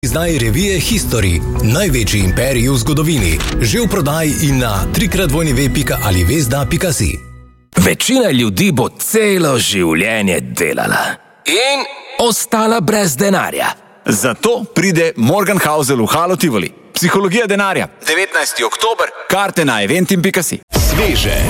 Izdaj revije History, največji imperij v zgodovini, že v prodaji in na www.alivesda.si. Večina ljudi bo celo življenje delala in ostala brez denarja. Zato pride Morgan Housel v Halo Tivoli. Psihologija denarja. 19. oktober. Karte na eventim.si. Sveže,